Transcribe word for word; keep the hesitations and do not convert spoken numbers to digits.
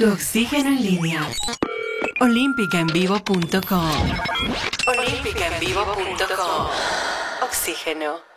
Tu oxígeno en línea. olímpica en vivo punto com. olímpica en vivo punto com. Oxígeno.